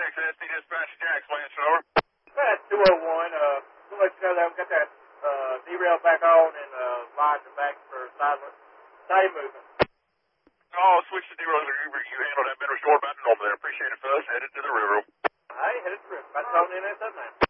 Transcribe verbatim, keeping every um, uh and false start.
Jackson, S D Dispatch Jackson, Lansing, over. That's two oh one. Uh, we'll let you know that we got that uh, derail back on and uh, lined back for side, side movement. Oh, switch to derail. You handled that better short about the normal there. Appreciate it, fellas. Headed to the river. All right, headed to the river. About to tone in at that nine.